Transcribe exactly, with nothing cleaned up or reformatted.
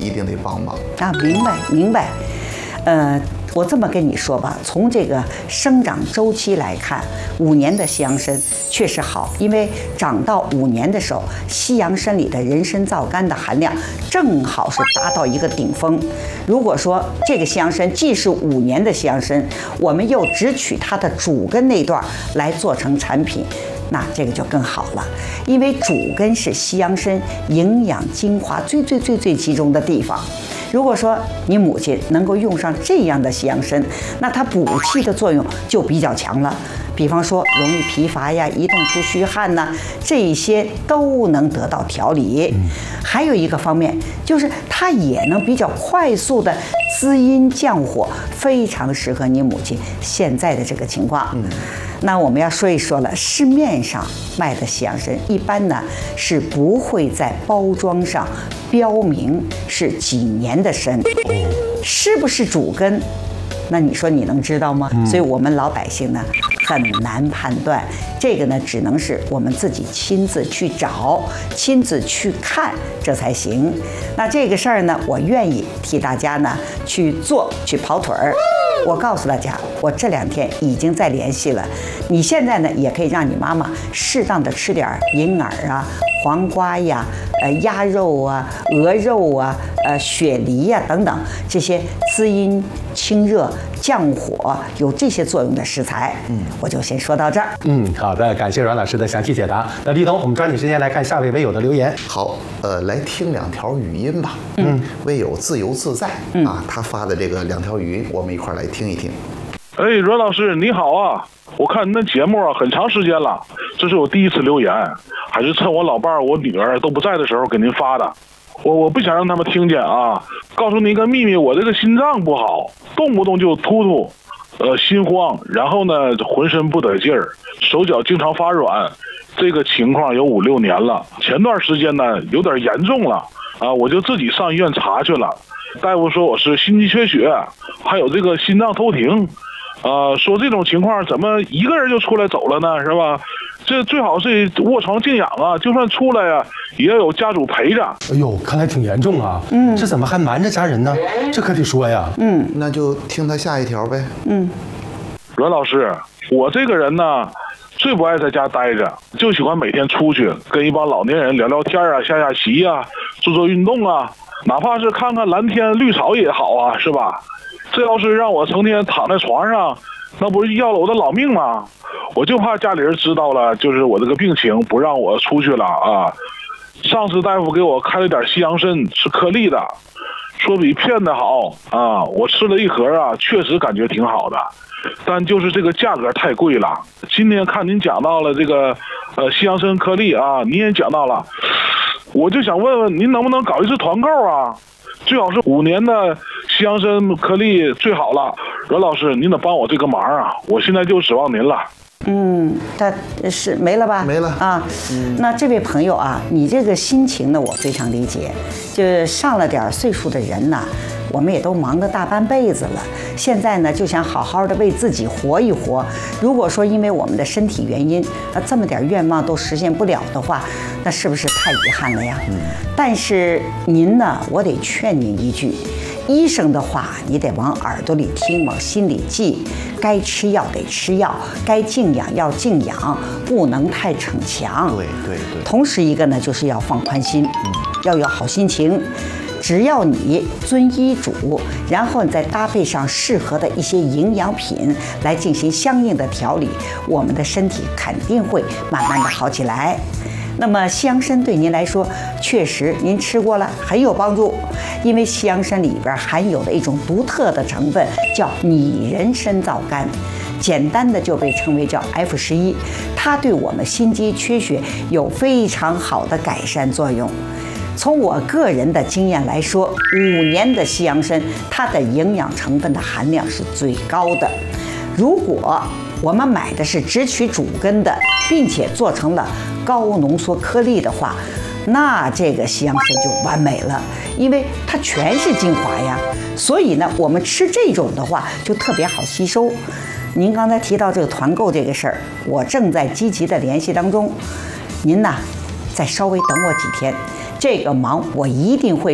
一定得帮忙啊。明白，明白。呃，我这么跟你说吧，从这个生长周期来看，五年的西洋参确实好，因为长到五年的时候，西洋参里的人参皂苷的含量正好是达到一个顶峰。如果说这个西洋参既是五年的西洋参，我们又只取它的主根那段来做成产品，那这个就更好了，因为主根是西洋参营养精华最最最最集中的地方。如果说你母亲能够用上这样的西洋参，那它补气的作用就比较强了。比方说容易疲乏呀、移动出虚汗呐，这一些都能得到调理。还有一个方面就是它也能比较快速的滋阴降火，非常适合你母亲现在的这个情况。那我们要说一说了，市面上卖的西洋参一般呢是不会在包装上标明是几年的参，是不是主根？那你说你能知道吗？所以我们老百姓呢很难判断，这个呢只能是我们自己亲自去找、亲自去看，这才行。那这个事儿呢，我愿意替大家呢去做、去跑腿儿。我告诉大家，我这两天已经在联系了。你现在呢，也可以让你妈妈适当的吃点银耳啊、黄瓜呀、呃鸭肉啊、鹅肉啊、呃雪梨呀等等这些滋阴、清热、降火有这些作用的食材。嗯，我就先说到这儿。 嗯，好的，感谢阮老师的详细解答。那立冬，我们抓紧时间来看下位微友的留言。 好，呃，来听两条语音吧。嗯，微友自由自在、嗯、啊，他发的这个两条语音，我们一块儿来听一听。 哎，阮老师你好啊！我看你那节目啊很长时间了，这是我第一次留言，还是趁我老伴儿、我女儿都不在的时候给您发的。我我不想让他们听见啊！告诉您一个秘密，我这个心脏不好，动不动就突突，呃，心慌，然后呢浑身不得劲儿，手脚经常发软，这个情况有五六年了。前段时间呢有点严重了啊，我就自己上医院查去了，大夫说我是心肌缺血，还有这个心脏偷停。呃，说这种情况怎么一个人就出来走了呢？是吧？这最好是卧床静养啊，就算出来呀、啊，也要有家属陪着。 哎呦，看来挺严重啊！嗯，这怎么还瞒着家人呢？这可得说呀。 嗯，那就听他下一条呗。 嗯， 阮老师，我这个人呢，最不爱在家待着，就喜欢每天出去跟一帮老年人聊聊天啊，下下棋啊，做做运动啊，哪怕是看看蓝天绿草也好啊，是吧？这要是让我成天躺在床上，那不是要了我的老命吗？我就怕家里人知道了，就是我这个病情不让我出去了啊。上次大夫给我开了点西洋参，是颗粒的，说比片的好啊。我吃了一盒啊，确实感觉挺好的，但就是这个价格太贵了。今天看您讲到了这个呃西洋参颗粒啊，您也讲到了，我就想问问您能不能搞一次团购啊？最好是五年的西洋参颗粒最好了。阮老师，您得帮我这个忙啊！我现在就指望您了。 嗯，他是没了吧？ 没了啊。嗯、那这位朋友啊，你这个心情呢，我非常理解。就是上了点岁数的人呢，我们也都忙了大半辈子了，现在呢就想好好的为自己活一活。如果说因为我们的身体原因，那这么点愿望都实现不了的话，那是不是太遗憾了呀？嗯。但是您呢，我得劝您一句。医生的话，你得往耳朵里听，往心里记。该吃药得吃药，该静养要静养，不能太逞强。 对对对。 同时一个呢，就是要放宽心，嗯、要有好心情。只要你遵医嘱，然后你再搭配上适合的一些营养品来进行相应的调理，我们的身体肯定会慢慢的好起来。那么西洋参对您来说，确实您吃过了很有帮助，因为西洋参里边含有的一种独特的成分叫拟人参皂苷，简单的就被称为叫 F 十一，它对我们心肌缺血有非常好的改善作用。从我个人的经验来说，五年的西洋参，它的营养成分的含量是最高的。如果我们买的是只取主根的，并且做成了高浓缩颗粒的话，那这个西洋参就完美了，因为它全是精华呀。所以呢，我们吃这种的话就特别好吸收。您刚才提到这个团购这个事儿，我正在积极的联系当中。您呢，再稍微等我几天，这个忙我一定会